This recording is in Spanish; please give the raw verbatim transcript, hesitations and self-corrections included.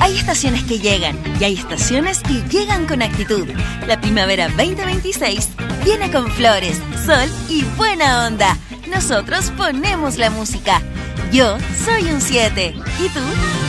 Hay estaciones que llegan y hay estaciones que llegan con actitud. La primavera veinte veintiséis viene con flores, sol y buena onda. Nosotros ponemos la música. Yo soy un siete. ¿Y tú?